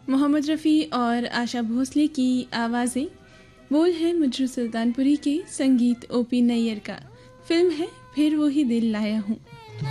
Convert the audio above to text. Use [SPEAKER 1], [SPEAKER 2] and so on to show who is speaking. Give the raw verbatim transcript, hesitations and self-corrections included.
[SPEAKER 1] मोहम्मद रफ़ी और आशा भोसले की आवाज़ें, बोल है मजरू सुल्तानपुरी के, संगीत ओपी नैयर का। फिल्म है फिर वो ही दिल लाया हूँ।